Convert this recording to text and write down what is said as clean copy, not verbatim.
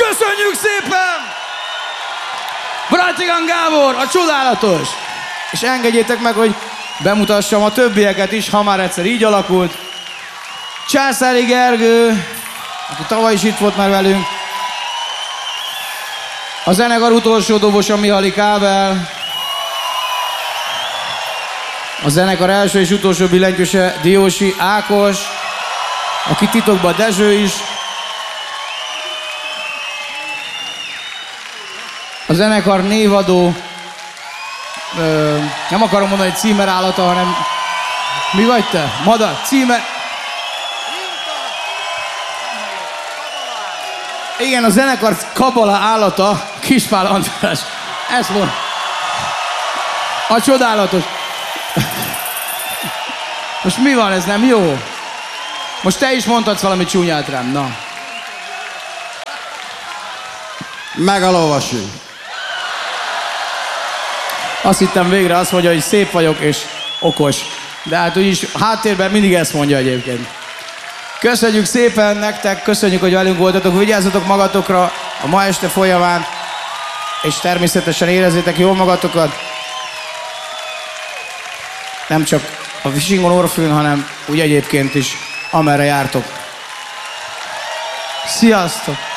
Köszönjük szépen! Bratigán Gábor, a csodálatos! És engedjétek meg, hogy bemutassam a többieket is, ha már egyszer így alakult. Császári Gergő, aki tavaly is itt volt már velünk. A zenekar utolsó dobosa Mihály Kábel. A zenekar első és utolsó billentyűse Diósi Ákos, aki titokban Dezső is. A zenekar névadó, nem akarom mondani, hogy címerállata, hanem mi vagy te? Madar, címer... Igen, a zenekar kabala állata, Kispál András. Ezt mond. A csodálatos. Most mi van, ez nem jó? Most te is mondhatsz valami csúnyát rám, na. Megalolvassuk. Azt hittem végre azt mondja, hogy szép vagyok és okos. De hát úgyis háttérben mindig ezt mondja egyébként. Köszönjük szépen nektek, köszönjük, hogy velünk voltatok, vigyázzatok magatokra a ma este folyamán, és természetesen érezzétek jól magatokat. Nem csak a Visingon Orfűn, hanem úgy egyébként is, amerre jártok. Sziasztok!